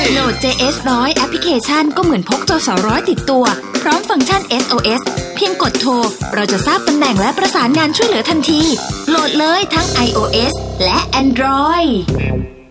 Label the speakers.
Speaker 1: โหลด JS 100 แอปพลิเคชันก็เหมือนพกจส100ติดตัวพร้อมฟังก์ชัน SOS เพียงกดโทรเราจะทราบตำแหน่งและประสานงานช่วยเหลือทันทีโหลดเลยทั้ง iOS และ Android